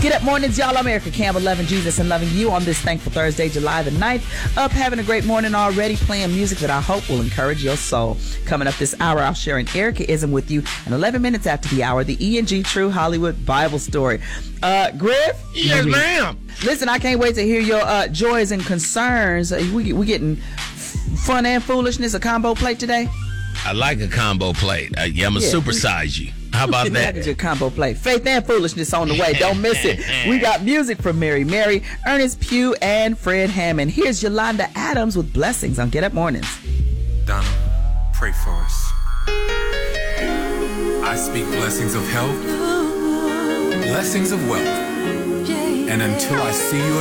Get up mornings, y'all. I'm Erica Campbell, loving Jesus and loving you on this thankful Thursday, July the 9th. Up having a great morning already, playing music that I hope will encourage your soul. Coming up this hour, I'll share an Ericaism with you. And 11 minutes after the hour, the E&G True Hollywood Bible story. Griff? Yes, ma'am. Listen, I can't wait to hear your joys and concerns. We getting fun and foolishness, a combo plate today? I like a combo plate. I'm going to supersize you. How about that? That's your combo plate. Faith and foolishness on the way. Don't miss it. We got music from Mary, Ernest Pugh, and Fred Hammond. Here's Yolanda Adams with Blessings on Get Up Mornings. Donna, pray for us. I speak blessings of health, blessings of wealth, and until I see you